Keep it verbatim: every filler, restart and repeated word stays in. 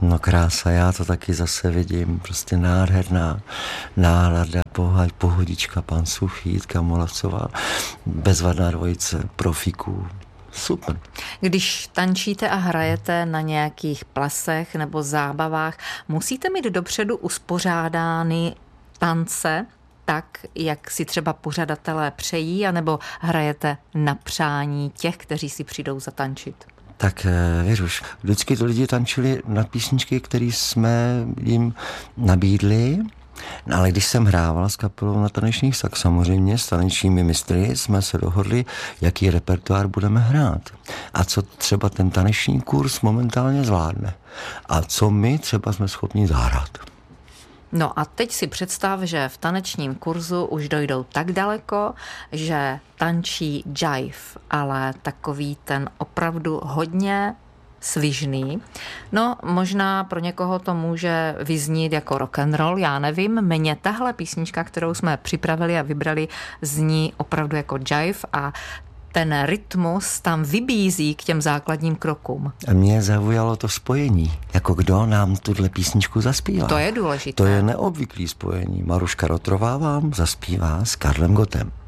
No krása, já to taky zase vidím, prostě nádherná nálada, pohodička, pan Suchý, Jitka Molavcová, bezvadná dvojice profiků. Super. Když tančíte a hrajete na nějakých plesech nebo zábavách, musíte mít dopředu uspořádány tance tak, jak si třeba pořadatelé přejí, anebo hrajete na přání těch, kteří si přijdou zatančit? Tak Věřuš, vždycky to lidi tančili na písničky, které jsme jim nabídli, no, ale když jsem hrával s kapelou na tanečních, tak samozřejmě s tanečními mistry jsme se dohodli, jaký repertoár budeme hrát a co třeba ten taneční kurz momentálně zvládne a co my třeba jsme schopni zahrát. No a teď si představ, že v tanečním kurzu už dojdou tak daleko, že tančí jive, ale takový ten opravdu hodně svižný. No, možná pro někoho to může vyznít jako rock and roll, já nevím. Mně tahle písnička, kterou jsme připravili a vybrali, zní opravdu jako jive a ten rytmus tam vybízí k těm základním krokům. A mě zaujalo to spojení, jako kdo nám tuhle písničku zaspívá. To je důležité. To je neobvyklý spojení. Maruška Rotrová vám zaspívá s Karlem Gottem.